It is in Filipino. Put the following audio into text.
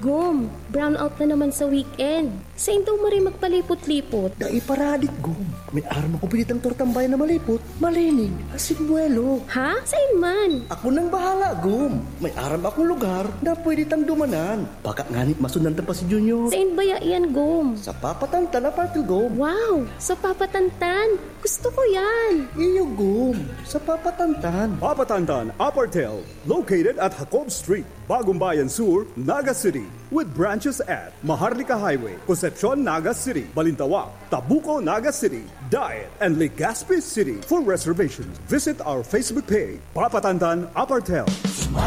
Gum, brown out na naman sa weekend. Saan daw mo rin magpalipot-lipot? Dai paradik, Gum. May arma ko pinitang tortambay na malipot. Malining, asigbuelo. Ha? Saan man? Ako nang bahala, Gum. May aram akong lugar na pwede tang dumanan. Baka nganit masundan pa si Junior. Saan ba yan, Gum? Sa Papatantan Apart, Gum. Wow, sa Papatantan. Gusto ko yan. Iyo, Gum. Sa Papatantan. Papatantan Apartel, located at Jacob Street, Bagong Bayan Sur, Naga City, with branches at Maharlika Highway, Concepcion, Naga City, Balintawak, Tabuco, Naga City, Diet, and Legazpi City. For reservations, visit our Facebook page, Papatantan Apartel.